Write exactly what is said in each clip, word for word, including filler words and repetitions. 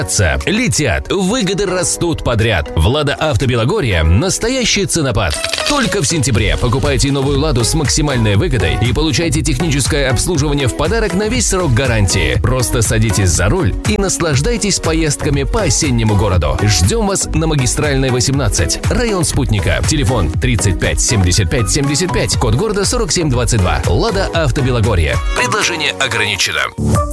Летят, выгоды растут подряд. В «Лада Авто Белогорье» настоящий ценопад. Только в сентябре покупайте новую «Ладу» с максимальной выгодой и получайте техническое обслуживание в подарок на весь срок гарантии. Просто садитесь за руль и наслаждайтесь поездками по осеннему городу. Ждем вас на Магистральной восемнадцать, район Спутника. Телефон тридцать пять семьдесят пять семьдесят пять, код города сорок семь двадцать два. «Лада Авто Белогорье». Предложение ограничено.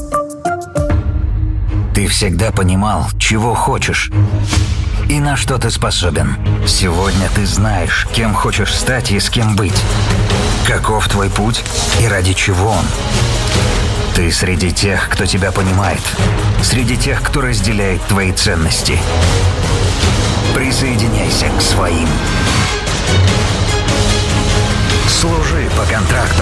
Ты всегда понимал, чего хочешь и на что ты способен. Сегодня ты знаешь, кем хочешь стать и с кем быть. Каков твой путь и ради чего он. Ты среди тех, кто тебя понимает. Среди тех, кто разделяет твои ценности. Присоединяйся к своим. Служи по контракту.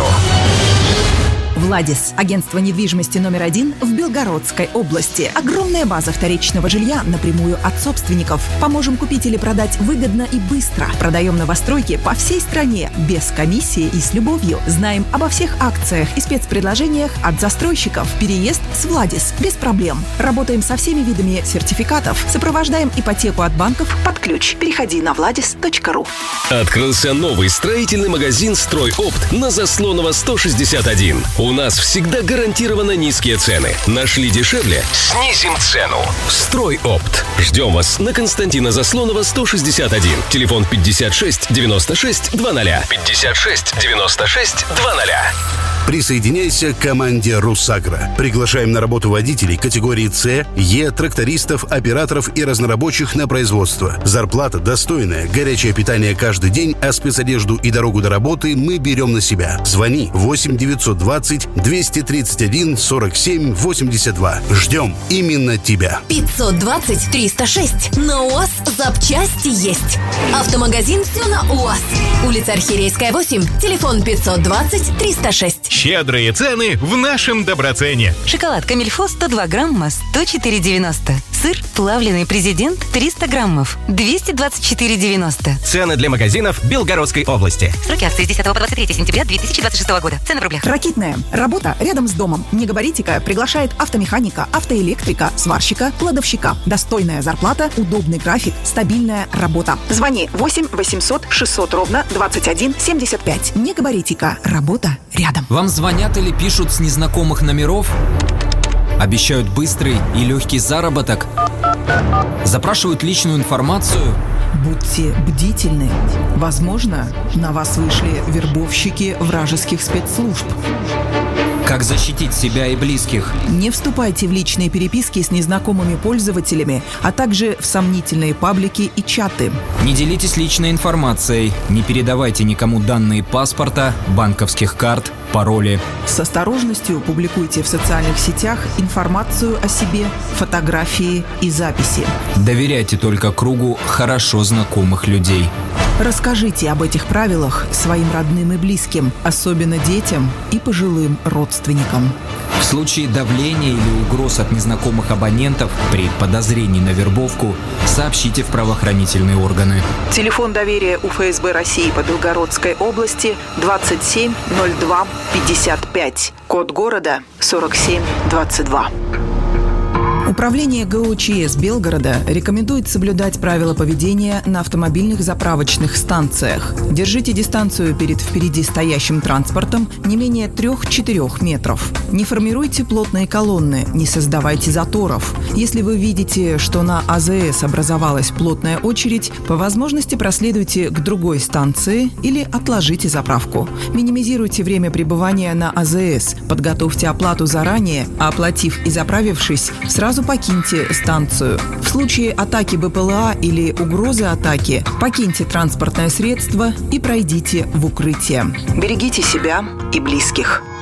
«Владис» – агентство недвижимости номер один в Белгородской области. Огромная база вторичного жилья напрямую от собственников. Поможем купить или продать выгодно и быстро. Продаем новостройки по всей стране, без комиссии и с любовью. Знаем обо всех акциях и спецпредложениях от застройщиков. Переезд с «Владис» без проблем. Работаем со всеми видами сертификатов. Сопровождаем ипотеку от банков под ключ. Переходи на владис точка ру. Открылся новый строительный магазин «Стройопт» на Заслонова сто шестьдесят один. У нас всегда гарантированно низкие цены. Нашли дешевле? Снизим цену. «Стройопт». Ждем вас на Константина Заслонова сто шестьдесят один. Телефон пятьдесят шесть девяносто шесть двадцать. пятьдесят шесть девяносто шесть двадцать. Присоединяйся к команде «Русагра». Приглашаем на работу водителей категории С, Е, трактористов, операторов и разнорабочих на производство. Зарплата достойная, горячее питание каждый день, а спецодежду и дорогу до работы мы берем на себя. Звони восемь девятьсот двадцать двести тридцать один сорок семь восемьдесят два. Ждем именно тебя. пятьсот двадцать триста шесть. На УАЗ запчасти есть. Автомагазин «Все на УАЗ». Улица Архирейская, восемь. Телефон пятьсот двадцать триста шесть. Щедрые цены в нашем Доброцене. Шоколад «Камильфо» сто два грамма, сто четыре девяносто. Сыр плавленый «Президент» триста граммов, двести двадцать четыре девяносто. Цены для магазинов Белгородской области. Сроки акции с десятого по двадцать третье сентября две тысячи двадцать шестого года. Цены в рублях. Ракитная. Работа рядом с домом. Негабаритика приглашает автомеханика, автоэлектрика, сварщика, кладовщика. Достойная зарплата, удобный график, стабильная работа. Звони восемь восемьсот шестьсот ровно двадцать один семьдесят пять. Негабаритика. Работа рядом. Вам звонят или пишут с незнакомых номеров? Обещают быстрый и легкий заработок? Запрашивают личную информацию? Будьте бдительны. Возможно, на вас вышли вербовщики вражеских спецслужб. Как защитить себя и близких? Не вступайте в личные переписки с незнакомыми пользователями, а также в сомнительные паблики и чаты. Не делитесь личной информацией, не передавайте никому данные паспорта, банковских карт, пароли. С осторожностью публикуйте в социальных сетях информацию о себе, фотографии и записи. Доверяйте только кругу хорошо знакомых людей. Расскажите об этих правилах своим родным и близким, особенно детям и пожилым родственникам. В случае давления или угроз от незнакомых абонентов при подозрении на вербовку сообщите в правоохранительные органы. Телефон доверия у ФСБ России по Белгородской области двадцать семь ноль два пятьдесят пять. Код города сорок семь двадцать два. Управление ГОЧС Белгорода рекомендует соблюдать правила поведения на автомобильных заправочных станциях. Держите дистанцию перед впереди стоящим транспортом не менее трех-четырех метров. Не формируйте плотные колонны, не создавайте заторов. Если вы видите, что на АЗС образовалась плотная очередь, по возможности проследуйте к другой станции или отложите заправку. Минимизируйте время пребывания на АЗС, подготовьте оплату заранее, а оплатив и заправившись, сразу покиньте станцию. В случае атаки БПЛА или угрозы атаки, покиньте транспортное средство и пройдите в укрытие. Берегите себя и близких.